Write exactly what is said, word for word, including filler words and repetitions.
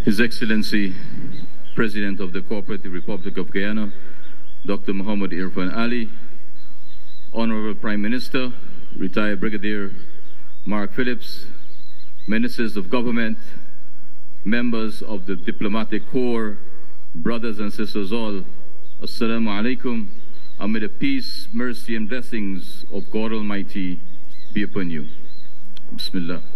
His Excellency, President of the Cooperative Republic of Guyana, Doctor Muhammad Irfan Ali, Honorable Prime Minister, Retired Brigadier Mark Phillips, Ministers of Government, members of the Diplomatic Corps, brothers and sisters all, Assalamu alaikum, and may the peace, mercy and blessings of God Almighty be upon you. Bismillah.